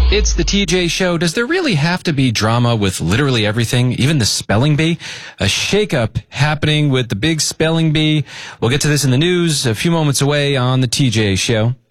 It's the TJ Show. Does there really have to be drama with literally everything, even the spelling bee? A shakeup happening with the big spelling bee. We'll get to this in the news a few moments away on the TJ Show.